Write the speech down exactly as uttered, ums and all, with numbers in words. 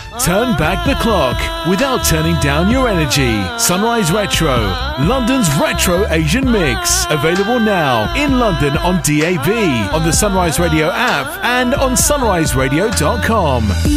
Turn back the clock without turning down your energy. Sunrise Retro, London's retro Asian mix. Available now in London on D A B, on the Sunrise Radio app and on sunrise radio dot com.